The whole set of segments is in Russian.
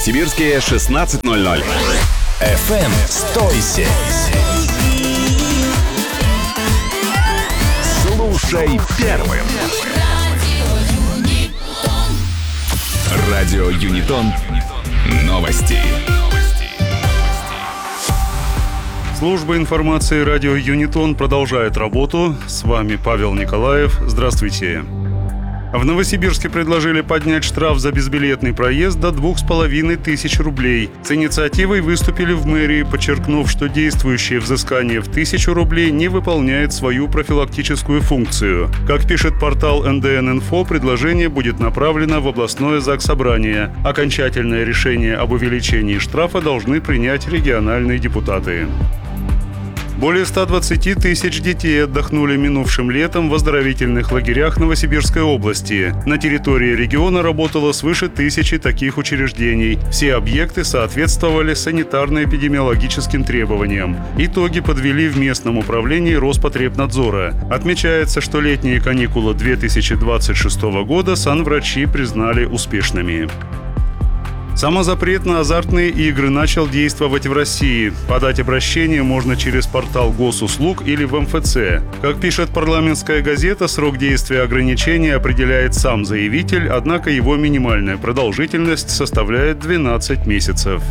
Новосибирске 16:00. FM 107. Слушай первым. Радио Юнитон. Новости. Служба информации радио Юнитон продолжает работу. С вами Павел Николаев. Здравствуйте. В Новосибирске предложили поднять штраф за безбилетный проезд до 2500 рублей. С инициативой выступили в мэрии, подчеркнув, что действующее взыскание в 1000 рублей не выполняет свою профилактическую функцию. Как пишет портал НДН-Инфо, предложение будет направлено в областное заксобрание. Окончательное решение об увеличении штрафа должны принять региональные депутаты. Более 120 тысяч детей отдохнули минувшим летом в оздоровительных лагерях Новосибирской области. На территории региона работало свыше 1000 таких учреждений. Все объекты соответствовали санитарно-эпидемиологическим требованиям. Итоги подвели в местном управлении Роспотребнадзора. Отмечается, что летние каникулы 2026 года санврачи признали успешными. Самозапрет на азартные игры начал действовать в России. Подать обращение можно через портал госуслуг или в МФЦ. Как пишет парламентская газета, срок действия ограничения определяет сам заявитель, однако его минимальная продолжительность составляет 12 месяцев.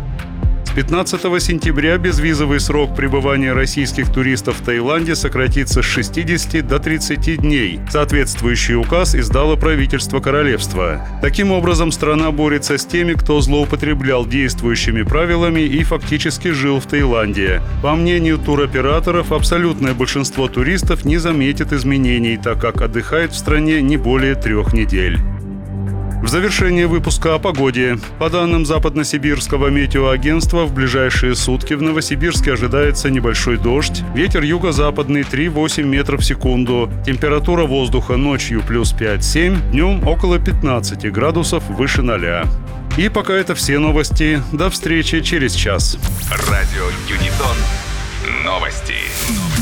С 15 сентября безвизовый срок пребывания российских туристов в Таиланде сократится с 60 до 30 дней. Соответствующий указ издало правительство королевства. Таким образом, страна борется с теми, кто злоупотреблял действующими правилами и фактически жил в Таиланде. По мнению туроператоров, абсолютное большинство туристов не заметит изменений, так как отдыхает в стране не более 3 недель. В завершение выпуска о погоде. По данным Западносибирского метеоагентства, в ближайшие сутки в Новосибирске ожидается небольшой дождь. Ветер юго-западный 3,8 метров в секунду. Температура воздуха ночью плюс 5-7, днем около 15 градусов выше 0. И пока это все новости. До встречи через час. Радио Юнитон. Новости.